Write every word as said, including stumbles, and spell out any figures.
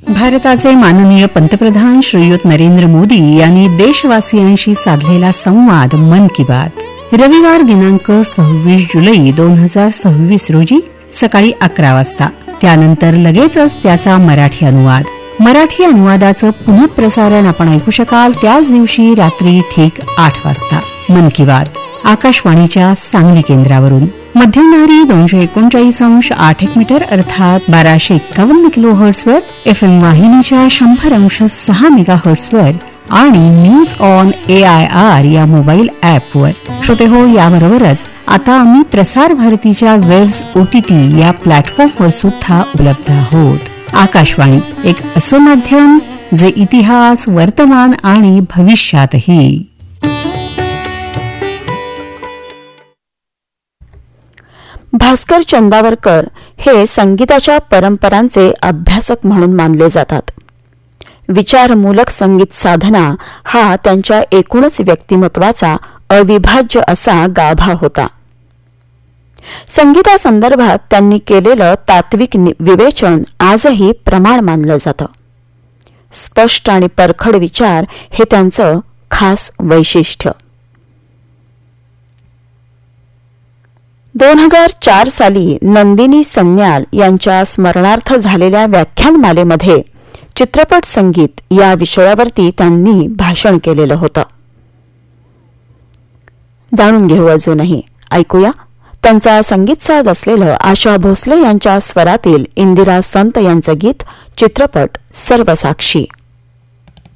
भारताचे माननीय पंतप्रधान श्रीयुत नरेंद्र मोदी यांनी देशवासियांशी साधलेला संवाद मन की बात रविवार दिनांक सव्वीस जुलै दोन हजार सव्वीस रोजी सकाळी अकरा वाजता. त्यानंतर लगेचच त्याचा मराठी अनुवाद. मराठी अनुवादाचं पुनःप्रसारण आपण ऐकू शकाल त्याच दिवशी रात्री ठीक आठ वाजता. मन की बात आकाशवाणीच्या सांगली केंद्रावरून. मध्यमधारी दोनशे एकोणचाळीस अंश आठ एक मीटर अर्थात बाराशे एक्कावन्न किलो हर्ट्सवर, एफ एम वाहिनीच्या शंभर अंश सहा मेगा हर्ट्सवर आणि news on A I R या मोबाईल ऍपवर. श्रोते हो, याबरोबरच आता आम्ही प्रसार भारतीच्या वेव्स ओटीटी या प्लॅटफॉर्मवर सुद्धा उपलब्ध आहोत. आकाशवाणी एक असं माध्यम जे इतिहास, वर्तमान आणि भविष्यातही. भास्कर चंदावरकर हे संगीताच्या परंपरांचे अभ्यासक म्हणून मानले जातात. विचारमूलक संगीत साधना हा त्यांच्या एकूणच व्यक्तिमत्वाचा अविभाज्य असा गाभा होता. संगीतासंदर्भात त्यांनी केलेलं तात्विक विवेचन आजही प्रमाण मानलं जातं. स्पष्ट आणि परखड विचार हे त्यांचं खास वैशिष्ट्य. दोन हजार चार साली नंदिनी सन्याल यांच्या स्मरणार्थ झालेल्या व्याख्यानमालेमध्ये चित्रपट संगीत या विषयावरती त्यांनी भाषण केलेलं होतं. जाणून घेऊ अजूनही. ऐकूया त्यांचा संगीत साज असलेलं आशा भोसले यांच्या स्वरातील इंदिरा संत यांचं गीत, चित्रपट सर्वसाक्षी.